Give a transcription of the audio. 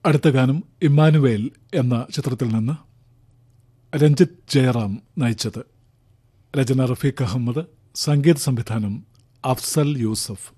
അടുത്ത ഗാനം ഇമ്മാനുവേൽ എന്ന ചിത്രത്തിൽ നിന്ന് രഞ്ജിത്ത് ജയറാം നയിച്ചത്. രചന റഫീഖ് അഹമ്മദ്, സംഗീത സംവിധാനം അഫ്സൽ യൂസഫ്.